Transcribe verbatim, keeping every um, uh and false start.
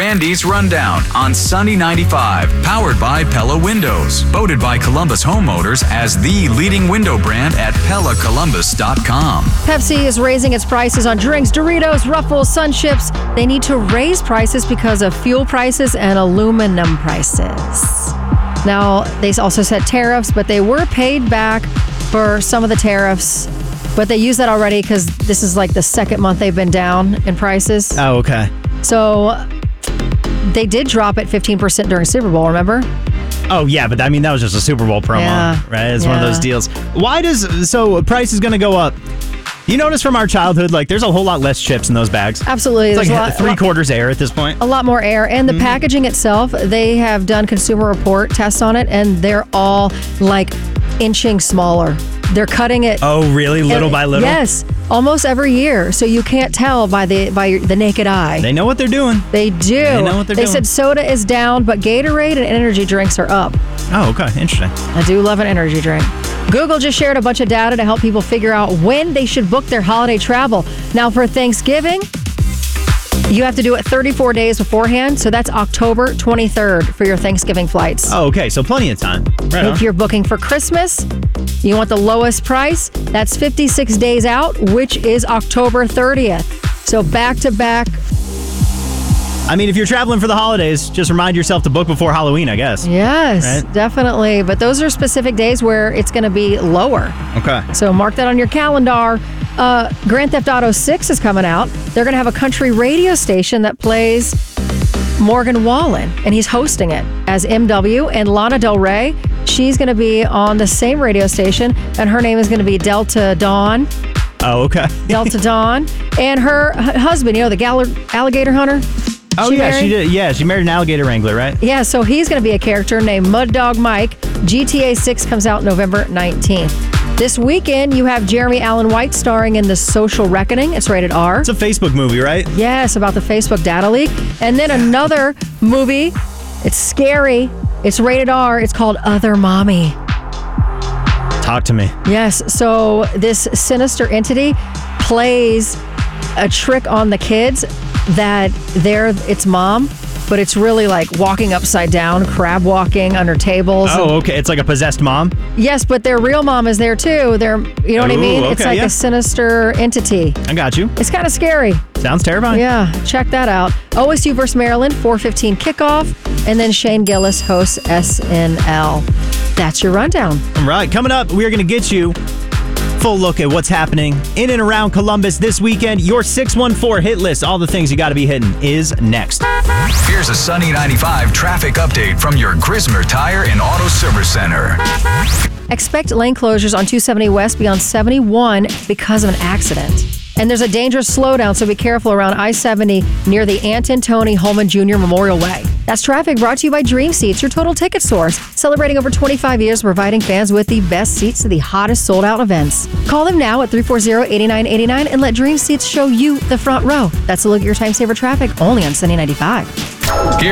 Randy's Rundown on Sunny ninety-five, powered by Pella Windows. Voted by Columbus homeowners as the leading window brand at Pella Columbus dot com. Pepsi is raising its prices on drinks, Doritos, Ruffles, Sun Chips. They need to raise prices because of fuel prices and aluminum prices. Now, they also said tariffs, but they were paid back for some of the tariffs. But they use that already because this is like the second month they've been down in prices. Oh, okay. So they did drop it fifteen percent during Super Bowl, remember? Oh, yeah, but I mean, that was just a Super Bowl promo, Yeah. right? It's Yeah. one of those deals. Why does, so price is going to go up? You notice from our childhood, like, there's a whole lot less chips in those bags. Absolutely. It's There's like a lot, three a lot- quarters air at this point. A lot more air. And the Mm-hmm. packaging itself, they have done consumer report tests on it, and they're all like inching smaller. They're cutting it. Oh, really? Little and- by little? Yes, almost every year. So you can't tell by the by your, the naked eye. They know what they're doing. They do. They know what they're they doing. said soda is down, but Gatorade and energy drinks are up. Oh, okay. Interesting. I do love an energy drink. Google just shared a bunch of data to help people figure out when they should book their holiday travel. Now, for Thanksgiving, you have to do it thirty-four days beforehand. So that's October twenty-third for your Thanksgiving flights. Oh, okay. So plenty of time. Right on. If you're booking for Christmas, you want the lowest price. That's fifty-six days out, which is October thirtieth. So back to back. I mean, if you're traveling for the holidays, just remind yourself to book before Halloween, I guess. Yes, Right. definitely. But those are specific days where it's going to be lower. Okay. So mark that on your calendar. Uh, Grand Theft Auto six is coming out. They're going to have a country radio station that plays Morgan Wallen, and he's hosting it as M W. And Lana Del Rey, she's going to be on the same radio station, and her name is going to be Delta Dawn. Oh, okay. Delta Dawn. And her hu- husband, you know, the gal- alligator hunter. Oh, she yeah, married? she did. Yeah, she married an alligator wrangler, right? Yeah, so he's going to be a character named Mud Dog Mike. G T A six comes out November nineteenth. This weekend, you have Jeremy Allen White starring in The Social Reckoning. It's rated R. It's a Facebook movie, right? Yes, about the Facebook data leak. And then another movie. It's scary. It's rated R. It's called Other Mommy. Talk to me. Yes, so this sinister entity plays a trick on the kids that they're its mom, but it's really like walking upside down, crab walking under tables. Oh, okay. It's like a possessed mom? Yes, but their real mom is there too. They're, you know what I Ooh, mean? It's okay, like yeah. a sinister entity. I got you. It's kind of scary. Sounds terrifying. Yeah, check that out. O S U versus Maryland, four fifteen kickoff, and then Shane Gillis hosts S N L. That's your rundown. All right, coming up, we're going to get you full look at what's happening in and around Columbus this weekend. Your six one four hit list, all the things you got to be hitting, is next. Here's a Sunny ninety-five traffic update from your Grismer Tire and Auto Service Center. Expect lane closures on two seventy West beyond seventy-one because of an accident. And there's a dangerous slowdown, so be careful around I seventy near the Anton Tony Holman Junior Memorial Way. That's traffic brought to you by Dream Seats, your total ticket source, celebrating over twenty-five years, providing fans with the best seats to the hottest sold-out events. Call them now at three four zero, eight nine eight nine and let Dream Seats show you the front row. That's a look at your time-saver traffic only on Sunny ninety-five.